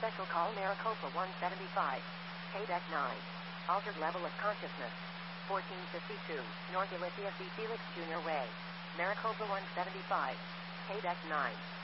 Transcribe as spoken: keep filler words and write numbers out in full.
Special call Maricopa one seventy-five. K-Deck nine. Altered level of consciousness. fourteen fifty-two, North Ulysses B. Felix Junior Way. Maricopa one seventy-five. K-Deck nine.